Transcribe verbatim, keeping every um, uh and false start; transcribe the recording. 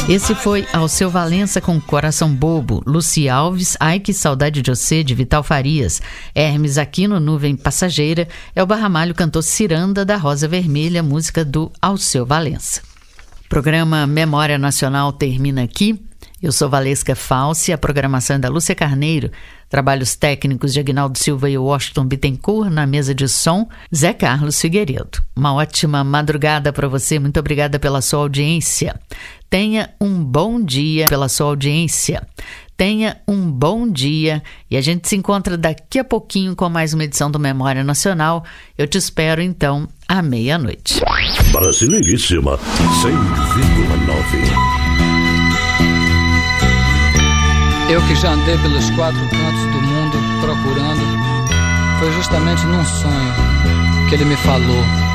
Esse foi Alceu Valença com Coração Bobo, Luci Alves, Ai Que Saudade de Você, de Vital Farias, Hermes Aquino, Nuvem Passageira, Elba Ramalho cantou Ciranda, da Rosa Vermelha, música do Alceu Valença. O programa Memória Nacional termina aqui. Eu sou Valesca Falsi, a programação é da Lúcia Carneiro, trabalhos técnicos de Aguinaldo Silva e Washington Bittencourt, na mesa de som, Zé Carlos Figueiredo. Uma ótima madrugada para você, muito obrigada pela sua audiência. Tenha um bom dia pela sua audiência. Tenha um bom dia e a gente se encontra daqui a pouquinho com mais uma edição do Memória Nacional. Eu te espero então à meia-noite. Brasileiríssima cem vírgula nove. Eu que já andei pelos quatro cantos do mundo procurando, foi justamente num sonho que ele me falou.